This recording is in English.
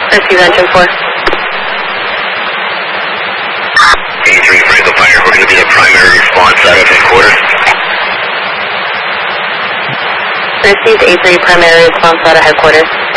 Receive engine 4. A3 Franco Pioneer, we're going to be the primary response out of headquarters. Received A3 primary response out of headquarters.